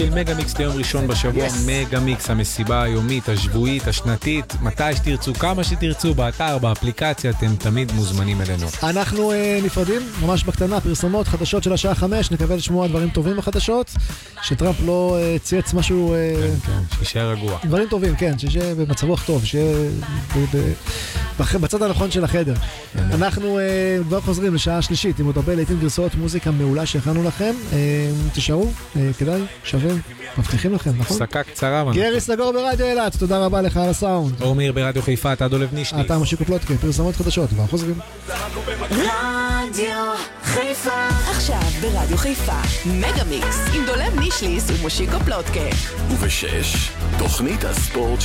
מגה מיקס ליום ראשון בשבוע, מגה מיקס, המסיבה היומית, השבועית, השנתית, מתי שתרצו, כמה שתרצו, באתר, באפליקציה, אתם תמיד מוזמנים אלינו. אנחנו נפרדים, ממש בקטנה, פרסומות, חדשות של השעה 5, נקווה לשמוע דברים טובים בחדשות, שטראמפ לא צייץ משהו... כן, שישאר רגוע. דברים טובים, כן, שישאר במצב רוח טוב, שיהיה בצד הנכון של החדר. אנחנו כבר חוזרים לשעה שלישית, עם עוד הרבה לעיתים גרסאות מוזיקה מעולה שהכנו לכם, תשארו, כדאי, שווה, מבטיחים לכם, נכון? הפסקה קצרה. גרי סגור ברדיו אילת, תודה רבה לך על הסאונד. אורמיר ברדיו חיפה, אתה דולב נישלי. אתה משיקו פלוטקה, פרסומות חדשות, כבר חוזרים. רדיו חיפה. עכשיו ברדיו חיפה, מגה מיקס עם דולב נישליס ומושיקו פלוטקה. ובשש, תוכנית הספורט